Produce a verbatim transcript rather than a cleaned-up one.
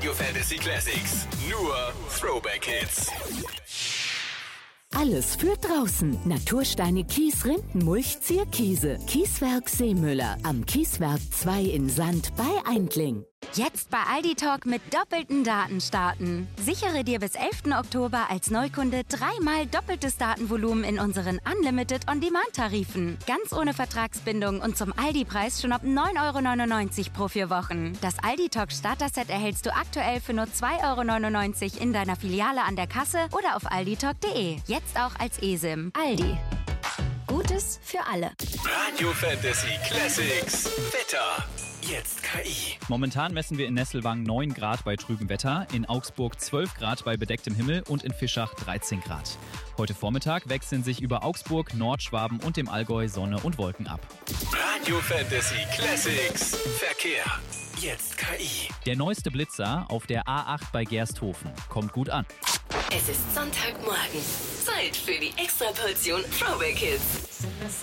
Radio Fantasy Classics. Nur Throwback Hits. Alles für draußen. Natursteine, Kies, Rinden, Mulch, Zierkiese. Kieswerk Seemüller. Am Kieswerk zwei in Sand bei Eindling. Jetzt bei Aldi Talk mit doppelten Daten starten. Sichere dir bis elften Oktober als Neukunde dreimal doppeltes Datenvolumen in unseren Unlimited On-Demand-Tarifen. Ganz ohne Vertragsbindung und zum Aldi-Preis schon ab neun Euro neunundneunzig pro vier Wochen. Das Aldi Talk Starter-Set erhältst du aktuell für nur zwei Euro neunundneunzig in deiner Filiale an der Kasse oder auf alditalk punkt de. Jetzt auch als eSIM. Aldi. Gutes für alle. Radio Fantasy Classics. Wetter. Jetzt K I. Momentan messen wir in Nesselwang neun Grad bei trübem Wetter, in Augsburg zwölf Grad bei bedecktem Himmel und in Fischach dreizehn Grad. Heute Vormittag wechseln sich über Augsburg, Nordschwaben und dem Allgäu Sonne und Wolken ab. Radio Fantasy Classics. Verkehr. Jetzt K I. Der neueste Blitzer auf der A acht bei Gersthofen kommt gut an. Es ist Sonntagmorgen. Zeit für die Extraportion Throwback Hits.